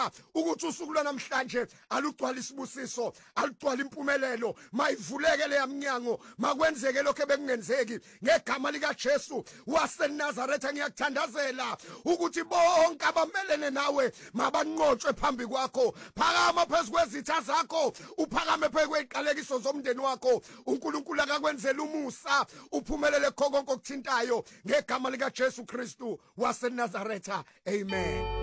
ukuthi usuku lwanamhlanje alugcwala isibusiso, alugcwala impumelelo, mayivuleke le yaminyango, makwenzeke lokho ebekungenzeki ngegama lika Jesu waseNazaretha. Ngiyakuthandazela ukuthi bonke abamelene nawe mabanqotshwe phambi kwakho. Phakama phezu kwezitha zakho, uphakame phezu kweziqalekiso zomndeni wakho. uNkulunkulu akakwenzela umusa, uphumelele konke okuthintayo ngegama lika Jesu Kristu waseNazaretha. Amen.